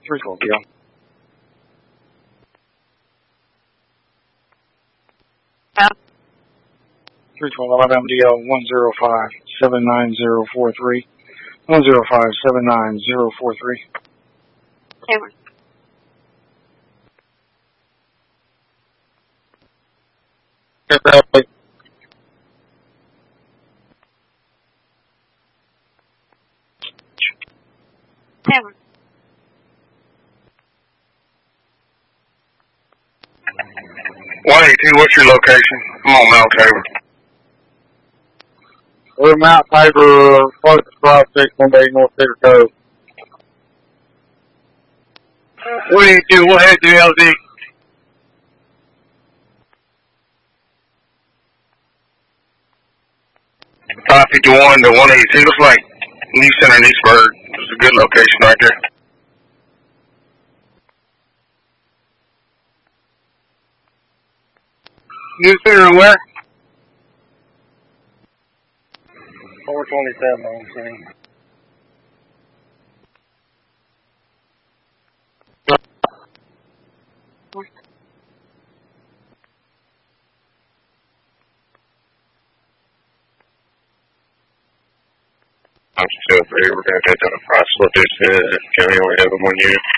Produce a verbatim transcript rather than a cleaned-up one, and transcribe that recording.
three twelve, yeah. three twelve, Alabama D L one zero five seven nine zero four three. one zero five seven nine zero four three. Cameron. Bradley. Cameron. one eighty-two, what's your location? I'm on Mount Tabor. We're Mount Tabor, close to five six one eight North Cedar Cove. one eighty-two, we'll head to L D. five fifty-one to one eighty-two, looks like New Center and Eastburg. It's a good location right there. New Center and where? four twenty-seven on scene. I'm still there. We're going to take on a price split this uh, county only having one unit.